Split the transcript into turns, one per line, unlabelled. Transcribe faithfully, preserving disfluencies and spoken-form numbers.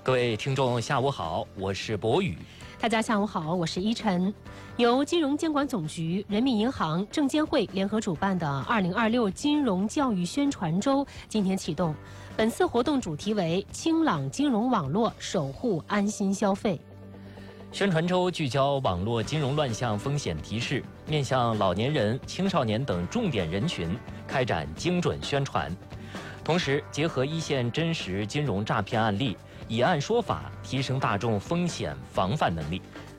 各位听众，下午好，我是博宇。
大家下午好，我是依晨。由金融监管总局、人民银行、证监会联合主办的二零二六金融教育宣传周今天启动。本次活动主题为“清朗金融网络，守护安心消费”。
宣传周聚焦网络金融乱象风险提示，面向老年人、青少年等重点人群，开展精准宣传。同时，结合一线真实金融诈骗案例，以案说法，提升大众风险防范能力。